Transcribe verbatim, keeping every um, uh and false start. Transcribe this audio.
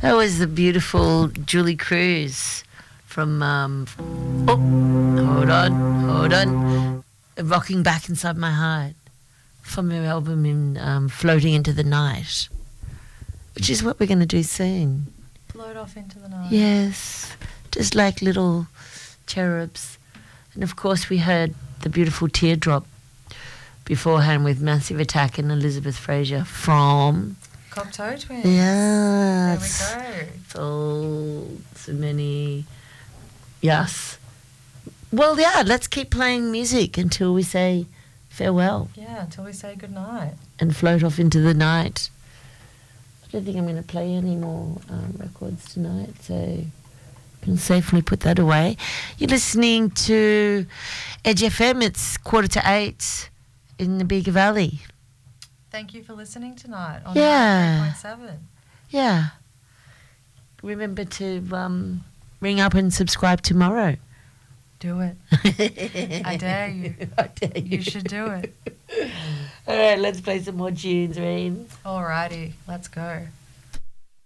That was the beautiful Julie Cruz from, um, oh, hold on, hold on, Rocking Back Inside My Heart from her album in um, Floating Into the Night, which is what we're going to do soon. Float off into the night. Yes, just like little cherubs. And of course we heard the beautiful Teardrop beforehand with Massive Attack and Elizabeth Fraser from Cocteau Twins. Yeah. There we go. So, so many. Yes. Well, yeah, let's keep playing music until we say farewell Yeah, until we say goodnight. and float off into the night. I don't think I'm going to play any more um, records tonight, so I can safely put that away. You're listening to Edge F M. It's quarter to eight in the Bega Valley. Thank you for listening tonight on Yeah. three point seven. Yeah. Remember to um, ring up and subscribe tomorrow. Do it. I dare you. I dare you. You should do it. All right, let's play some more tunes, Rain. Alrighty, let's go.